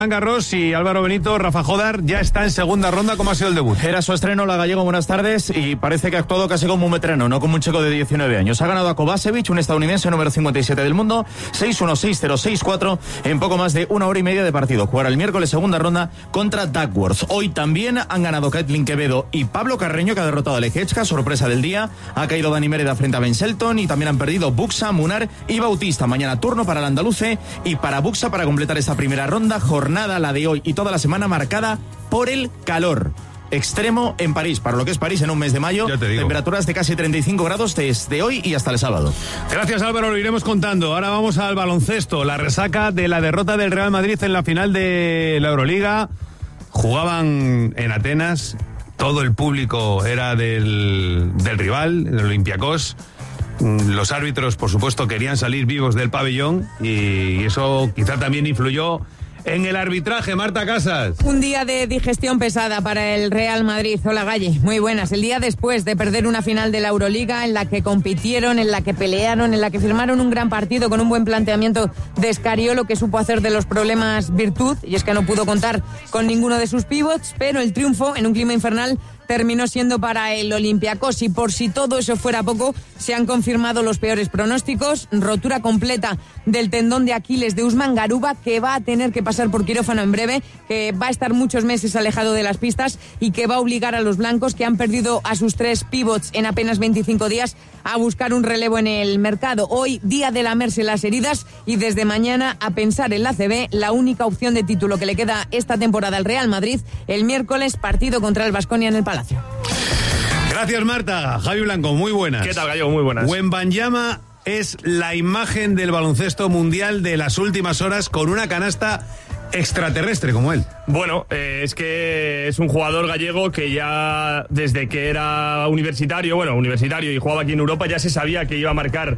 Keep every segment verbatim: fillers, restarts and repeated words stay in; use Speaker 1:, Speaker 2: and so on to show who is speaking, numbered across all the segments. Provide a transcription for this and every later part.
Speaker 1: Garros y Álvaro Benito. Rafa Jodar ya está en segunda ronda. ¿Cómo ha sido el debut?
Speaker 2: Era su estreno, la Gallego, buenas tardes, y parece que ha actuado casi como un veterano, no como un chico de diecinueve años. Ha ganado a Kovacevic, un estadounidense número cincuenta y siete del mundo, seis uno, seis cero, seis cuatro en poco más de una hora y media de partido. Jugará el miércoles segunda ronda contra Duckworth. Hoy también han ganado Caitlin Quevedo y Pablo Carreño, que ha derrotado a Leječka, sorpresa del día. Ha caído Dani Mérida frente a Ben Shelton y también han perdido Buxa, Munar y Bautista. Mañana turno para el andaluce y para Buxa para completar esta primera ronda. Jornada, la de hoy y toda la semana, marcada por el calor extremo en París, para lo que es París en un mes de mayo. Temperaturas de casi treinta y cinco grados desde hoy y hasta el sábado.
Speaker 1: Gracias, Álvaro, lo iremos contando. Ahora vamos al baloncesto, la resaca de la derrota del Real Madrid en la final de la Euroliga. Jugaban en Atenas, todo el público era del, del rival, del Olympiacos. Los árbitros, por supuesto, querían salir vivos del pabellón y eso quizá también influyó en el arbitraje. Marta Casas.
Speaker 3: Un día de digestión pesada para el Real Madrid. Hola, Galle, muy buenas. El día después de perder una final de la Euroliga en la que compitieron, en la que pelearon, en la que firmaron un gran partido con un buen planteamiento de Scariolo, que supo hacer de los problemas virtud, y es que no pudo contar con ninguno de sus pivots, pero el triunfo en un clima infernal terminó siendo para el Olympiacos, y por si todo eso fuera poco, se han confirmado los peores pronósticos. Rotura completa del tendón de Aquiles de Usman Garuba, que va a tener que pasar por quirófano en breve, que va a estar muchos meses alejado de las pistas y que va a obligar a los blancos, que han perdido a sus tres pivots en apenas veinticinco días, a buscar un relevo en el mercado. Hoy, día de lamerse las heridas, y desde mañana a pensar en la A C B, la única opción de título que le queda esta temporada al Real Madrid. El miércoles, partido contra el Baskonia en el Palacio.
Speaker 1: Gracias, Marta. Javi Blanco, muy buenas.
Speaker 4: ¿Qué tal, Gallego? Muy buenas.
Speaker 1: Wembanyama es la imagen del baloncesto mundial de las últimas horas, con una canasta extraterrestre como él.
Speaker 4: Bueno, eh, es que es un jugador gallego que ya desde que era universitario, bueno, universitario y jugaba aquí en Europa, ya se sabía que iba a marcar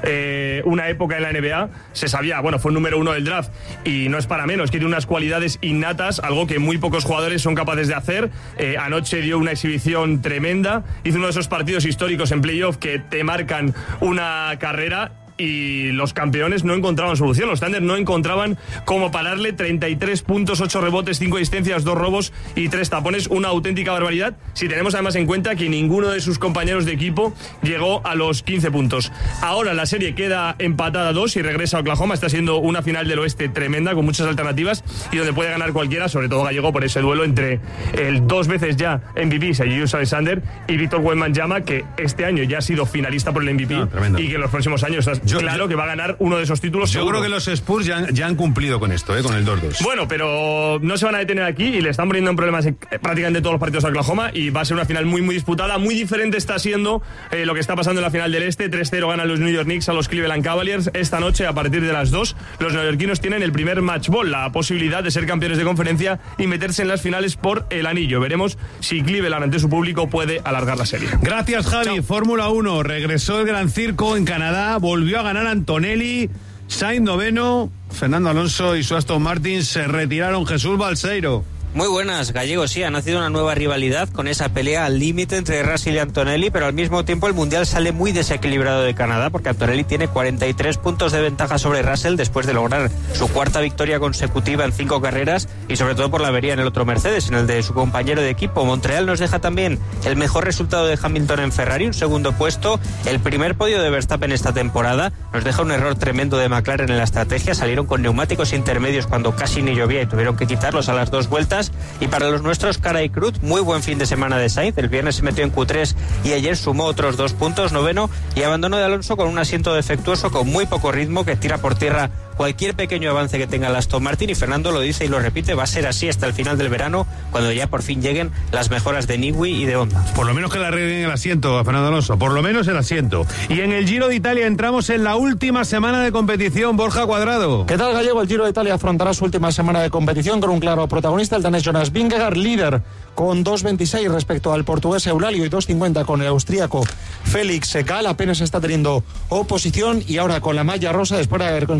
Speaker 4: eh, una época en la N B A. Se sabía, bueno, fue el número uno del draft y no es para menos, que tiene unas cualidades innatas, algo que muy pocos jugadores son capaces de hacer. Eh, anoche dio una exhibición tremenda, hizo uno de esos partidos históricos en playoff que te marcan una carrera. Y los campeones no encontraban solución, los Thunder no encontraban cómo pararle. Treinta y tres puntos, ocho rebotes, cinco asistencias, dos robos y tres tapones, una auténtica barbaridad, si tenemos además en cuenta que ninguno de sus compañeros de equipo llegó a los quince puntos. Ahora la serie queda empatada a dos y regresa a Oklahoma. Está siendo una final del oeste tremenda, con muchas alternativas y donde puede ganar cualquiera, sobre todo gallego, por ese duelo entre el dos veces ya M V P, Julius Alexander, y Víctor Wembanyama, que este año ya ha sido finalista por el M V P no, y que en los próximos años está yo, claro yo, que va a ganar uno de esos títulos.
Speaker 1: Yo
Speaker 4: seguro.
Speaker 1: creo que los Spurs ya han, ya han cumplido con esto, ¿eh? Con el dos dos.
Speaker 4: Bueno, pero no se van a detener aquí y le están poniendo en problemas en prácticamente todos los partidos a Oklahoma, y va a ser una final muy muy disputada. Muy diferente está siendo eh, lo que está pasando en la final del este. tres cero ganan los New York Knicks a los Cleveland Cavaliers. Esta noche, a partir de las dos, los neoyorquinos tienen el primer match ball, la posibilidad de ser campeones de conferencia y meterse en las finales por el anillo. Veremos si Cleveland, ante su público, puede alargar la serie.
Speaker 1: Gracias, Javi. Fórmula uno, regresó el Gran Circo en Canadá, volvió a ganar Antonelli, Sainz noveno, Fernando Alonso y su Aston Martin se retiraron. Jesús Balseiro.
Speaker 5: Muy buenas, Gallego. Sí, ha nacido una nueva rivalidad con esa pelea al límite entre Russell y Antonelli, pero al mismo tiempo el Mundial sale muy desequilibrado de Canadá, porque Antonelli tiene cuarenta y tres puntos de ventaja sobre Russell después de lograr su cuarta victoria consecutiva en cinco carreras, y sobre todo por la avería en el otro Mercedes, en el de su compañero de equipo. Montreal nos deja también el mejor resultado de Hamilton en Ferrari, un segundo puesto, el primer podio de Verstappen esta temporada. Nos deja un error tremendo de McLaren en la estrategia, salieron con neumáticos intermedios cuando casi ni llovía y tuvieron que quitarlos a las dos vueltas. Y para los nuestros, Cara y Cruz, muy buen fin de semana de Sainz. El viernes se metió en Q tres y ayer sumó otros dos puntos, noveno, y abandono de Alonso con un asiento defectuoso, con muy poco ritmo, que tira por tierra cualquier pequeño avance que tenga el Aston Martin, y Fernando lo dice y lo repite, va a ser así hasta el final del verano, cuando ya por fin lleguen las mejoras de Newey y de Honda.
Speaker 1: Por lo menos que le arreglen el asiento a Fernando Alonso, por lo menos el asiento. Y en el Giro de Italia entramos en la última semana de competición. Borja Cuadrado.
Speaker 6: ¿Qué tal, Gallego? El Giro de Italia afrontará su última semana de competición con un claro protagonista, el danés Jonas Vingegaard, líder con dos veintiséis respecto al portugués Eulalio y dos cincuenta con el austríaco Félix Gall. Apenas está teniendo oposición, y ahora con la malla rosa, después de haber conseguido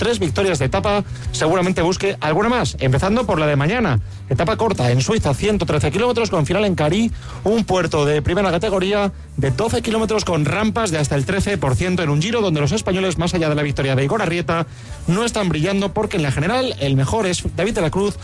Speaker 6: tres victorias de etapa, seguramente busque alguna más, empezando por la de mañana. Etapa corta en Suiza, ciento trece kilómetros, con final en Cari, un puerto de primera categoría de doce kilómetros con rampas de hasta el trece por ciento en un Giro donde los españoles, más allá de la victoria de Igor Arrieta, no están brillando porque en la general el mejor es David de la Cruz